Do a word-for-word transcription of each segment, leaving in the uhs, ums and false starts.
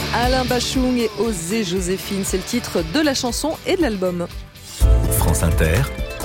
Alain Bachung et Osez Joséphine, c'est le titre de la chanson et de l'album. France Inter,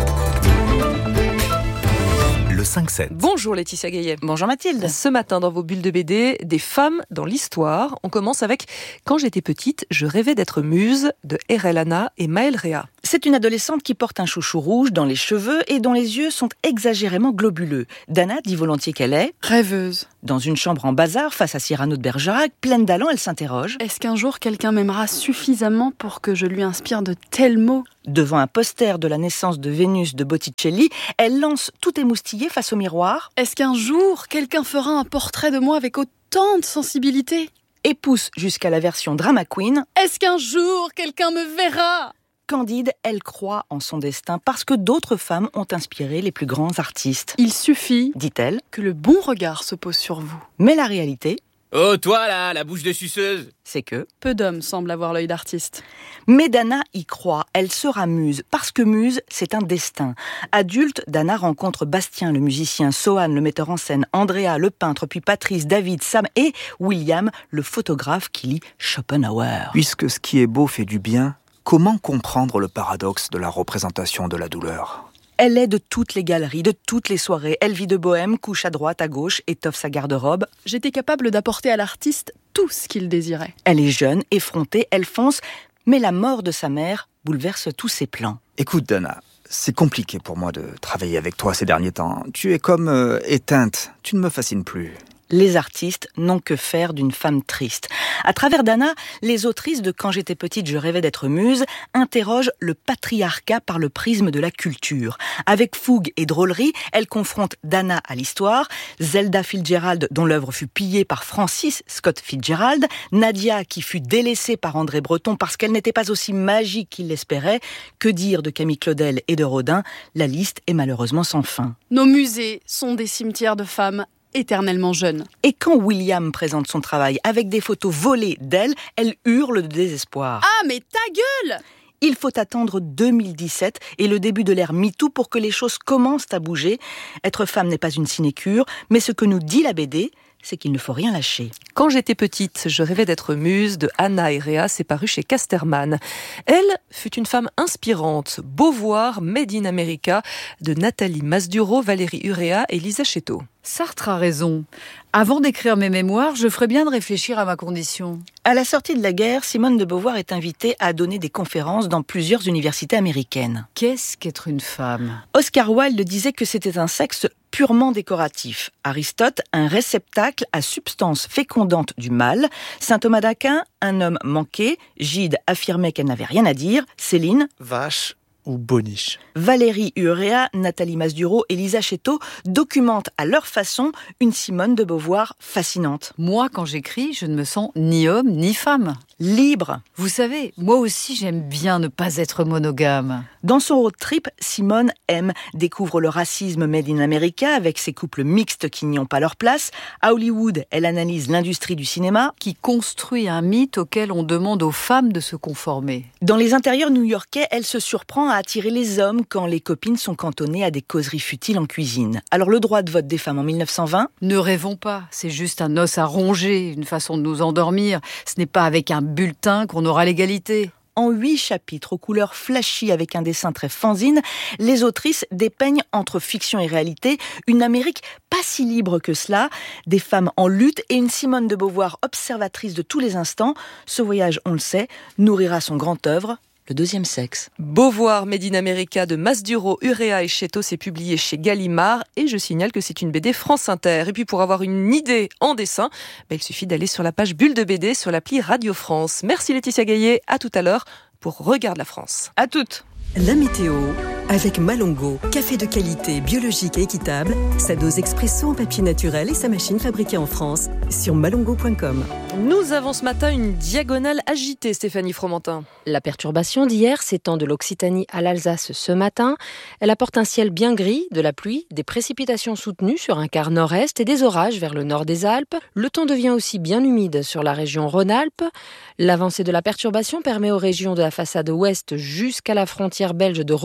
le cinq sept. Bonjour Laetitia Gaillet. Bonjour Mathilde. Ce matin dans vos bulles de B D, des femmes dans l'histoire. On commence avec « Quand j'étais petite, je rêvais d'être muse » de Erel Anna et Maëlle Réa. C'est une adolescente qui porte un chouchou rouge dans les cheveux et dont les yeux sont exagérément globuleux. Dana dit volontiers qu'elle est rêveuse. Dans une chambre en bazar face à Cyrano de Bergerac, pleine d'allant, elle s'interroge. Est-ce qu'un jour quelqu'un m'aimera suffisamment pour que je lui inspire de tels mots ? Devant un poster de la naissance de Vénus de Botticelli, elle lance tout émoustillée face au miroir. Est-ce qu'un jour quelqu'un fera un portrait de moi avec autant de sensibilité ? Et pousse jusqu'à la version drama queen. Est-ce qu'un jour quelqu'un me verra ? Candide, elle croit en son destin parce que d'autres femmes ont inspiré les plus grands artistes. Il suffit, dit-elle, que le bon regard se pose sur vous. Mais la réalité... Oh, toi là, la bouche de suceuse! C'est que... Peu d'hommes semblent avoir l'œil d'artiste. Mais Dana y croit, elle sera muse, parce que muse, c'est un destin. Adulte, Dana rencontre Bastien, le musicien, Sohan, le metteur en scène, Andrea, le peintre, puis Patrice, David, Sam et William, le photographe qui lit Schopenhauer. Puisque ce qui est beau fait du bien, comment comprendre le paradoxe de la représentation de la douleur ? Elle est de toutes les galeries, de toutes les soirées. Elle vit de bohème, couche à droite, à gauche, étoffe sa garde-robe. J'étais capable d'apporter à l'artiste tout ce qu'il désirait. Elle est jeune, effrontée, elle fonce, mais la mort de sa mère bouleverse tous ses plans. Écoute Dana, c'est compliqué pour moi de travailler avec toi ces derniers temps. Tu es comme euh, éteinte, tu ne me fascines plus. Les artistes n'ont que faire d'une femme triste. À travers Dana, les autrices de « Quand j'étais petite, je rêvais d'être muse » interrogent le patriarcat par le prisme de la culture. Avec fougue et drôlerie, elles confrontent Dana à l'histoire, Zelda Fitzgerald dont l'œuvre fut pillée par Francis Scott Fitzgerald, Nadia qui fut délaissée par André Breton parce qu'elle n'était pas aussi magique qu'il l'espérait, que dire de Camille Claudel et de Rodin, la liste est malheureusement sans fin. Nos musées sont des cimetières de femmes éternellement jeune. Et quand William présente son travail avec des photos volées d'elle, elle hurle de désespoir. Ah, mais ta gueule ! Il faut attendre deux mille dix-sept et le début de l'ère MeToo pour que les choses commencent à bouger. Être femme n'est pas une sinécure, mais ce que nous dit la B D, c'est qu'il ne faut rien lâcher. Quand j'étais petite, je rêvais d'être muse de Anna et Réa, c'est paru chez Casterman. Elle fut une femme inspirante, Beauvoir, Made in America, de Nathalie Masduro, Valérie Urea et Lisa Chetto. Sartre a raison. Avant d'écrire mes mémoires, je ferais bien de réfléchir à ma condition. À la sortie de la guerre, Simone de Beauvoir est invitée à donner des conférences dans plusieurs universités américaines. Qu'est-ce qu'être une femme ? Oscar Wilde disait que c'était un sexe purement décoratif. Aristote, un réceptacle à substance fécondante du mâle. Saint Thomas d'Aquin, un homme manqué. Gide affirmait qu'elle n'avait rien à dire. Céline, vache ou boniche. Valérie Urea, Nathalie Masduro et Lisa Chetto documentent à leur façon une Simone de Beauvoir fascinante. Moi, quand j'écris, je ne me sens ni homme ni femme. Libre. Vous savez, moi aussi j'aime bien ne pas être monogame. Dans son road trip, Simone aime, découvre le racisme made in America avec ses couples mixtes qui n'y ont pas leur place. À Hollywood, elle analyse l'industrie du cinéma. Qui construit un mythe auquel on demande aux femmes de se conformer. Dans les intérieurs new-yorkais, elle se surprend à attirer les hommes quand les copines sont cantonnées à des causeries futiles en cuisine. Alors le droit de vote des femmes en mille neuf cent vingt ? Ne rêvons pas, c'est juste un os à ronger, une façon de nous endormir. Ce n'est pas avec un bulletin qu'on aura l'égalité. En huit chapitres aux couleurs flashy avec un dessin très fanzine, les autrices dépeignent entre fiction et réalité une Amérique pas si libre que cela, des femmes en lutte et une Simone de Beauvoir observatrice de tous les instants. Ce voyage, on le sait, nourrira son grand œuvre, le deuxième sexe. Beauvoir, Made in America de Masduro, Urea et Chetto, c'est publié chez Gallimard et je signale que c'est une B D France Inter. Et puis pour avoir une idée en dessin, bah il suffit d'aller sur la page Bulle de B D sur l'appli Radio France. Merci Laetitia Gaillet, à tout à l'heure pour Regarde la France. À toutes. La météo avec Malongo, café de qualité biologique et équitable, sa dose expresso en papier naturel et sa machine fabriquée en France sur malongo point com. Nous avons ce matin une diagonale agitée, Stéphanie Fromentin. La perturbation d'hier s'étend de l'Occitanie à l'Alsace ce matin. Elle apporte un ciel bien gris, de la pluie, des précipitations soutenues sur un quart nord-est et des orages vers le nord des Alpes. Le temps devient aussi bien humide sur la région Rhône-Alpes. L'avancée de la perturbation permet aux régions de la façade ouest jusqu'à la frontière belge de retrouver de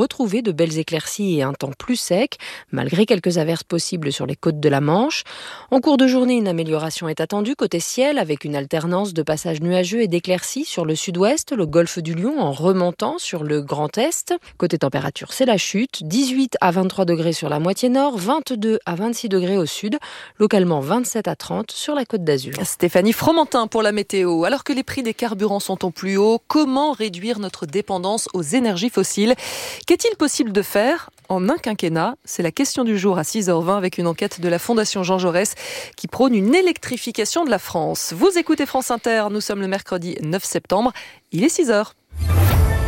de belles éclaircies et un temps plus sec, malgré quelques averses possibles sur les côtes de la Manche. En cours de journée, une amélioration est attendue côté ciel, avec une alternance de passages nuageux et d'éclaircies sur le sud-ouest, le golfe du Lion en remontant sur le Grand Est. Côté température, c'est la chute, dix-huit à vingt-trois degrés sur la moitié nord, vingt-deux à vingt-six degrés au sud, localement vingt-sept à trente sur la Côte d'Azur. Stéphanie Fromentin pour la météo. Alors que les prix des carburants sont au plus haut, comment réduire notre dépendance aux énergies fossiles ? Qu'est-il possible de faire en un quinquennat ? C'est la question du jour à six heures vingt avec une enquête de la Fondation Jean Jaurès qui prône une électrification de la France. Vous écoutez France Inter, nous sommes le mercredi neuf septembre, il est six heures.